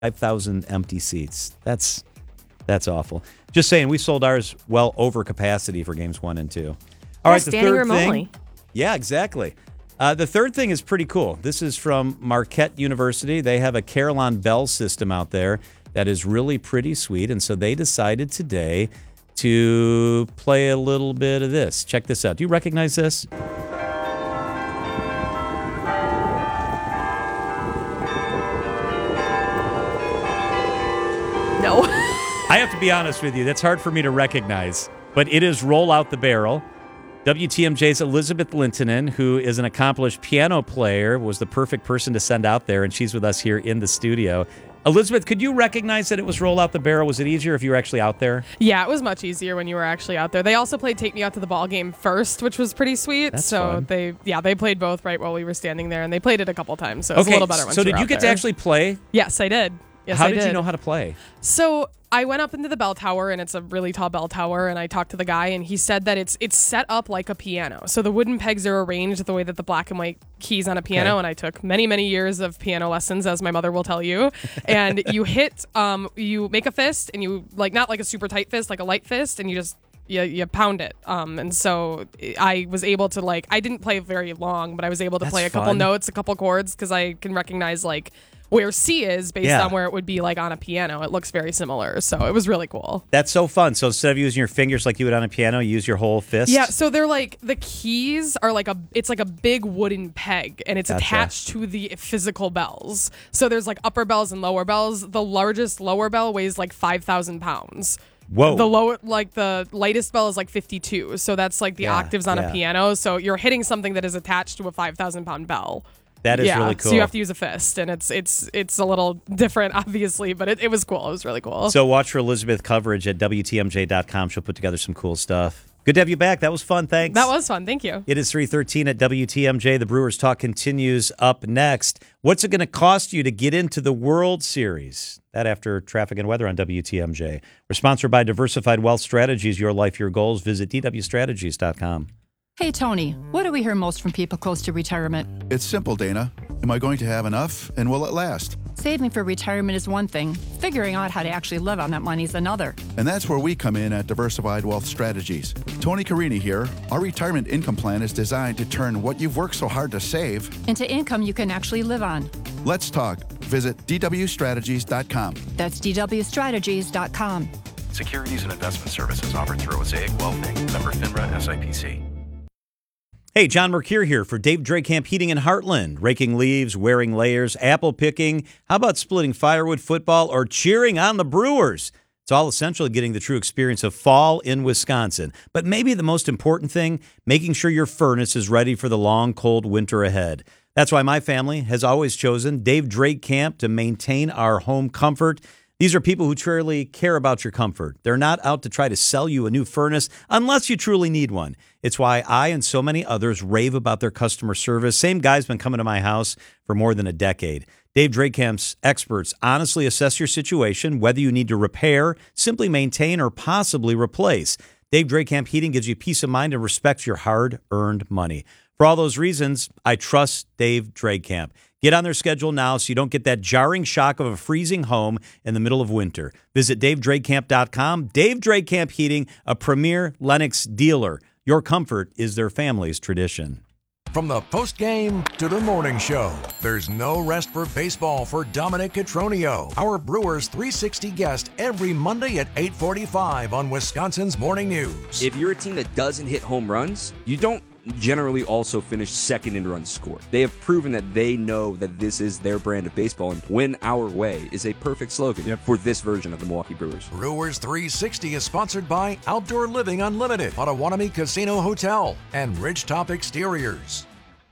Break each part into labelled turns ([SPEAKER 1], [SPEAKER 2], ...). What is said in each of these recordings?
[SPEAKER 1] 5,000 empty seats. That's awful. Just saying, we sold ours well over capacity for games 1 and 2. All right, the
[SPEAKER 2] standing
[SPEAKER 1] third
[SPEAKER 2] room
[SPEAKER 1] thing.
[SPEAKER 2] only.
[SPEAKER 1] Yeah, exactly. The third thing is pretty cool. This is from Marquette University. They have a Carillon Bell system out there that is really pretty sweet, and so they decided today to play a little bit of this. Check this out. Do you recognize this?
[SPEAKER 2] No.
[SPEAKER 1] I have to be honest with you. That's hard for me to recognize, but it is Roll Out the Barrel. WTMJ's Elizabeth Lintonen, who is an accomplished piano player, was the perfect person to send out there, and she's with us here in the studio. Elizabeth, could you recognize that it was Roll Out the Barrel? Was it easier if you were actually out there?
[SPEAKER 3] Yeah, it was much easier when you were actually out there. They also played Take Me Out to the Ball Game first, which was pretty sweet.
[SPEAKER 1] That's
[SPEAKER 3] so
[SPEAKER 1] fun.
[SPEAKER 3] they played both right while we were standing there, and they played it a couple times, so it was a little better once
[SPEAKER 1] so
[SPEAKER 3] you
[SPEAKER 1] did
[SPEAKER 3] were
[SPEAKER 1] you
[SPEAKER 3] out
[SPEAKER 1] get
[SPEAKER 3] there.
[SPEAKER 1] to actually play?
[SPEAKER 3] Yes, I did. Yes,
[SPEAKER 1] How
[SPEAKER 3] I
[SPEAKER 1] did you know how to play?
[SPEAKER 3] So I went up into the bell tower, and it's a really tall bell tower, and I talked to the guy, and he said that it's set up like a piano. So the wooden pegs are arranged the way that the black and white keys on a piano,
[SPEAKER 1] Okay.
[SPEAKER 3] and I took many, many years of piano lessons, as my mother will tell you. And you hit, you make a fist, and you, like, not like a super tight fist, like a light fist, and you just, you pound it. And so I was able to, like, I didn't play very long, but I was able to
[SPEAKER 1] That's
[SPEAKER 3] play a couple
[SPEAKER 1] fun.
[SPEAKER 3] notes, a couple chords, because I can recognize, like, where C is based
[SPEAKER 1] Yeah.
[SPEAKER 3] on where it would be like on a piano. It looks very similar. So it was really cool.
[SPEAKER 1] That's so fun. So instead of using your fingers like you would on a piano, you use your whole fist?
[SPEAKER 3] Yeah, so they're like, the keys are like it's like a big wooden peg, and it's
[SPEAKER 1] Gotcha.
[SPEAKER 3] attached to the physical bells. So there's like upper bells and lower bells. The largest lower bell weighs like 5,000 pounds.
[SPEAKER 1] Whoa.
[SPEAKER 3] The lightest bell is like 52. So that's like the octaves on a piano. So you're hitting something that is attached to a 5,000 pound bell.
[SPEAKER 1] That is really cool.
[SPEAKER 3] So you have to use a fist, and it's a little different, obviously, but it was cool. It was really cool.
[SPEAKER 1] So watch for Elizabeth coverage at WTMJ.com. She'll put together some cool stuff. Good to have you back. That was fun. Thanks.
[SPEAKER 3] That was fun. Thank you.
[SPEAKER 1] It is 3:13 at WTMJ. The Brewers Talk continues up next. What's it going to cost you to get into the World Series? That after traffic and weather on WTMJ. We're sponsored by Diversified Wealth Strategies. Your life, your goals. Visit DWstrategies.com.
[SPEAKER 4] Hey, Tony, what do we hear most from people close to retirement?
[SPEAKER 5] It's simple, Dana. Am I going to have enough, and will it last?
[SPEAKER 4] Saving for retirement is one thing. Figuring out how to actually live on that money is another.
[SPEAKER 5] And that's where we come in at Diversified Wealth Strategies. Tony Carini here. Our retirement income plan is designed to turn what you've worked so hard to save
[SPEAKER 4] into income you can actually live on.
[SPEAKER 5] Let's talk. Visit DWstrategies.com.
[SPEAKER 4] That's DWstrategies.com.
[SPEAKER 6] Securities and investment services offered through Osaic Wealth Inc. Member FINRA SIPC.
[SPEAKER 1] Hey, John Mercure here for Dave Drake Camp Heating in Heartland. Raking leaves, wearing layers, apple picking. How about splitting firewood, football, or cheering on the Brewers? It's all essential to getting the true experience of fall in Wisconsin. But maybe the most important thing, making sure your furnace is ready for the long, cold winter ahead. That's why my family has always chosen Dave Drake Camp to maintain our home comfort. These are people who truly care about your comfort. They're not out to try to sell you a new furnace unless you truly need one. It's why I and so many others rave about their customer service. Same guy's been coming to my house for more than a decade. Dave Drake Camp's experts honestly assess your situation, whether you need to repair, simply maintain, or possibly replace. Dave Drake Camp Heating gives you peace of mind and respects your hard-earned money. For all those reasons, I trust Dave Drake Camp. Get on their schedule now so you don't get that jarring shock of a freezing home in the middle of winter. Visit DaveDrakeCamp.com. Dave Drake Camp Heating, a premier Lennox dealer. Your comfort is their family's tradition.
[SPEAKER 7] From the post-game to the morning show, there's no rest for baseball for Dominic Cotroneo, our Brewers 360 guest every Monday at 8:45 on Wisconsin's Morning News.
[SPEAKER 8] If you're a team that doesn't hit home runs, you don't generally also finish second in runs scored. They have proven that they know that this is their brand of baseball, and win our way is a perfect slogan for this version of the Milwaukee Brewers.
[SPEAKER 7] Brewers 360 is sponsored by Outdoor Living Unlimited, Potawatomi Casino Hotel, and Ridgetop Exteriors.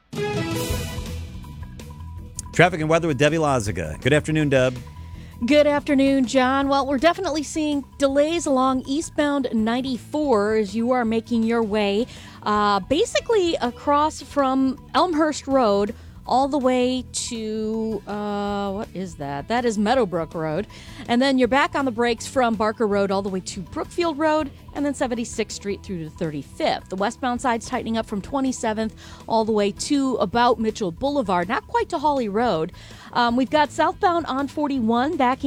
[SPEAKER 1] Traffic and weather with Debbie Lazaga. Good afternoon, Deb.
[SPEAKER 2] Good afternoon, John. Well, we're definitely seeing delays along eastbound 94 as you are making your way basically across from Elmhurst Road all the way to, what is that? That is Meadowbrook Road. And then you're back on the brakes from Barker Road all the way to Brookfield Road, and then 76th Street through to 35th. The westbound side's tightening up from 27th all the way to about Mitchell Boulevard, not quite to Hawley Road. We've got southbound on 41 backing